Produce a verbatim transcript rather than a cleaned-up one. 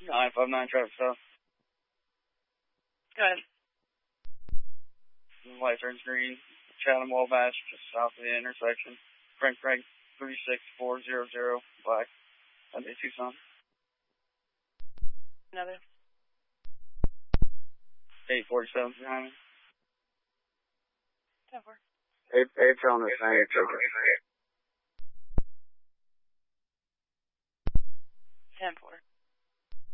nine five nine traffic stop. Go ahead. The light turns green. Chatham Wabash, just south of the intersection. Frank Frank three six four zero zero, black. Sunday Tucson. Another. eight forty-seven behind me. ten four. Eight, eight's on the same ticket.